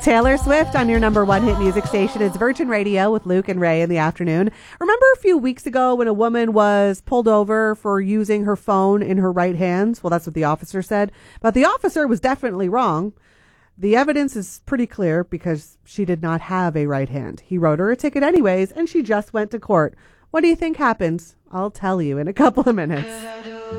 Taylor Swift on your number one hit music station is Virgin Radio with Luke and Ray in the afternoon. Remember a few weeks ago when a woman was pulled over for using her phone in her right hand? Well, that's what the officer said. But the officer was definitely wrong. The evidence is pretty clear because she did not have a right hand. He wrote her a ticket anyways, and she just went to court. What do you think happens? I'll tell you in a couple of minutes.